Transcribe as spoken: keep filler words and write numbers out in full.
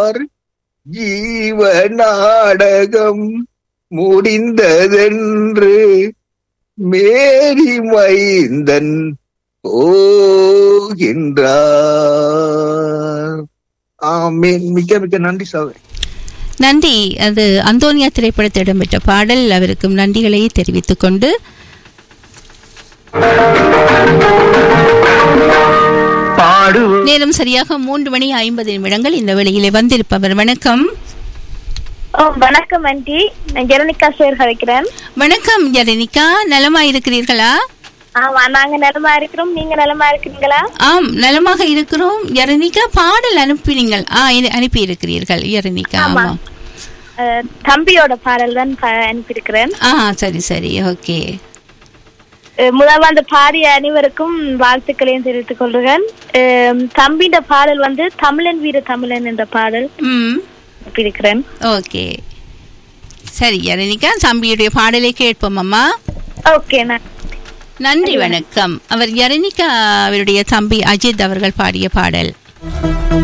என்றார். ஜீவ நாடகம் முடிந்ததென்று மேரி மைந்தன் போகின்றார். ஆமீன். மிக்க மிக்க நன்றி சகோதரி. நன்றி. அது அந்தோனியா திரைப்படத்தில் இடம்பெற்ற பாடல். அவருக்கும் நன்றிகளை தெரிவித்துக் கொண்டு நேரம் சரியாக மூன்று மணி ஐம்பது நிமிடங்கள். இந்த வேளையிலே வந்திருப்பவர் வணக்கம். வணக்கம் ஆண்டி, நான் ஜெரனிகா சேர் கலைக்கிறேன். வணக்கம் ஜெரனிகா, நலமா இருக்கிறீர்களா? ஆமா, நாங்க நலமா இருக்கிறோம். நீங்க நலமா இருக்கிறீங்களா? ஆம், நலமாக இருக்கிறோம். ஜெரனிகா, பாடல் அனுப்பினீங்கள். ஆ, அனுப்பி இருக்கிறீர்கள் ஜெரனிகா. ஆமா, தம்பியோட பாடல் தான் அனுப்பியிருக்கிறேன். ஆ, சரி சரி, ஓகே. முதல்ல அந்த பாடிய அனைவருக்கும் வாழ்த்துக்களையும் தெரிவித்துக் கொள்கிறேன். தம்பியோட பாடல் வந்து தமிழன் வீர தமிழன் என்ற பாடல் அனுப்பியிருக்கிறேன். ஓகே, சரி ஜெரனிகா, தம்பியுடைய பாடலை கேட்போம் அம்மா. ஓகே, நன்றி, வணக்கம். அவர் ஜெரனிகா அவருடைய தம்பி அஜித் அவர்கள் பாடிய பாடல்.